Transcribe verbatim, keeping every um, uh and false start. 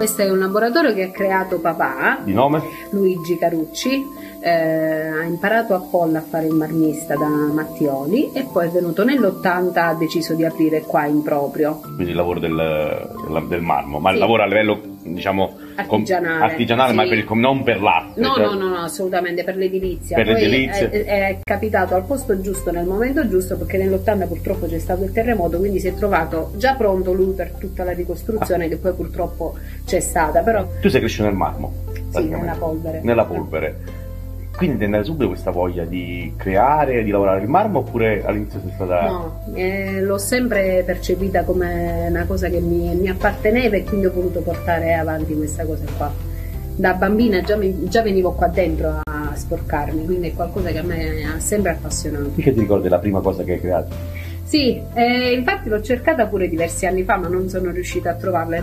questo è un laboratorio che ha creato papà, di nome? Luigi Carucci, eh, ha imparato a Polla a fare il marmista da Mattioli e poi è venuto nell'ottanta, ha deciso di aprire qua in proprio. Quindi il lavoro del, del, del marmo, ma sì. il lavoro a livello, diciamo, artigianale, artigianale sì. ma per il, non per l'arte. No, cioè... no, no, no, assolutamente per l'edilizia. Per Poi l'edilizia. È, è capitato al posto giusto, nel momento giusto, perché nell'ottanta purtroppo c'è stato il terremoto, quindi si è trovato già pronto lui per tutta la ricostruzione ah. che poi purtroppo c'è stata. Però... Tu sei cresciuto nel marmo? Sì, nella polvere. Nella polvere. Quindi ti è nata subito questa voglia di creare, di lavorare il marmo, oppure all'inizio sei stata... No, eh, l'ho sempre percepita come una cosa che mi, mi apparteneva e quindi ho voluto portare avanti questa cosa qua. Da bambina già, mi, già venivo qua dentro a sporcarmi, quindi è qualcosa che a me ha sempre appassionato. Che ti ricordi la prima cosa che hai creato? Sì, eh, infatti l'ho cercata pure diversi anni fa, ma non sono riuscita a trovarla.